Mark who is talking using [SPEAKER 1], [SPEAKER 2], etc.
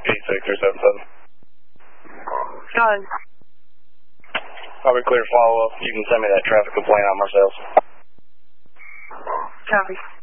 [SPEAKER 1] 86 or 77.
[SPEAKER 2] Got it.
[SPEAKER 1] I'll be clear to follow up. You can send me that traffic complaint on Marcel's.
[SPEAKER 2] Copy.